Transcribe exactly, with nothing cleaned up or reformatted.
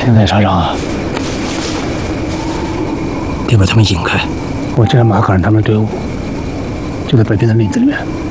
现在查长， 得把他们引开。 我这马可让他们队伍就在北边的林子里面。